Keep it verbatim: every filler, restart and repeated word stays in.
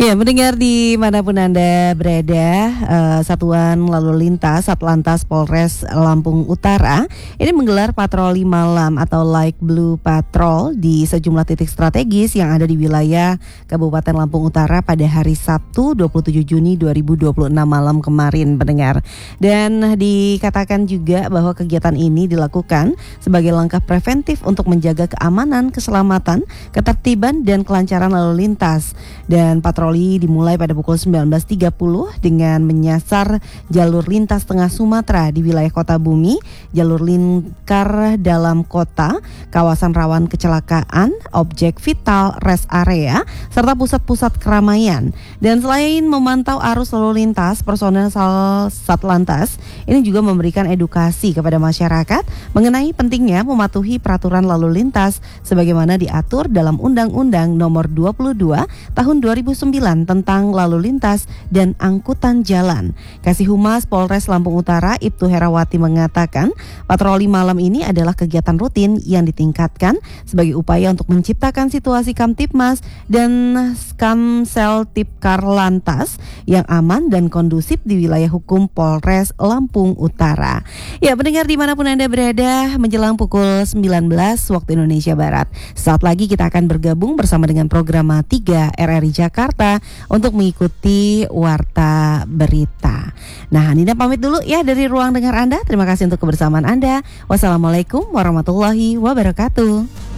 Ya, mendengar dimanapun Anda berada, uh, Satuan Lalu Lintas Satlantas Polres Lampung Utara ini menggelar patroli malam atau Light Blue Patrol di sejumlah titik strategis yang ada di wilayah Kabupaten Lampung Utara pada hari Sabtu dua puluh tujuh Juni dua ribu dua puluh enam malam kemarin, pendengar. Dan dikatakan juga bahwa kegiatan ini dilakukan sebagai langkah preventif untuk menjaga keamanan, keselamatan, ketertiban, dan kelancaran lalu lintas. Dan patroli dimulai pada pukul sembilan belas tiga puluh dengan menyasar jalur lintas tengah Sumatera di wilayah Kota Bumi, jalur lingkar dalam kota, kawasan rawan kecelakaan, objek vital, rest area, serta pusat-pusat keramaian. Dan selain memantau arus lalu lintas, personel Satlantas ini juga memberikan edukasi kepada masyarakat mengenai pentingnya mematuhi peraturan lalu lintas sebagaimana diatur dalam Undang-Undang Nomor dua puluh dua Tahun dua ribu sembilan tentang lalu lintas dan angkutan jalan. Kasih Humas Polres Lampung Utara, Ibtu Herawati, mengatakan patroli malam ini adalah kegiatan rutin yang ditingkatkan sebagai upaya untuk menciptakan situasi Kamtipmas dan Kamsel Tipkar Lantas yang aman dan kondusif di wilayah hukum Polres Lampung Utara. Ya, pendengar dimanapun Anda berada, menjelang pukul sembilan belas waktu Indonesia Barat, saat lagi kita akan bergabung bersama dengan program tiga R R I Jakarta untuk mengikuti Warta Berita. Nah, Nina pamit dulu ya dari ruang dengar Anda. Terima kasih untuk kebersamaan Anda. Wassalamualaikum warahmatullahi wabarakatuh.